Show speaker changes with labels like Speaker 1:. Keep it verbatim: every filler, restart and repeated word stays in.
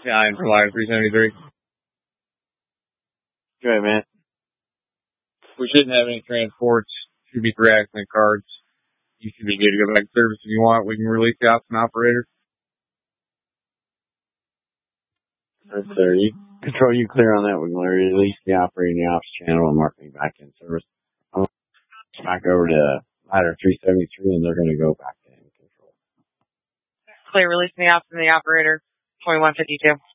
Speaker 1: nine for line three seventy-three.
Speaker 2: Good, man.
Speaker 1: We shouldn't have any transports. Should be three accident cards. You should be good to go back to service if you want. We can release the ops and operator.
Speaker 2: Yes, sir. You, control, you clear on that. We can release the operator in the ops channel and mark me back in service. I'm back over to ladder three seventy-three, and they're going to go back to in control.
Speaker 3: Clear, releasing the ops and the operator. twenty-one fifty-two.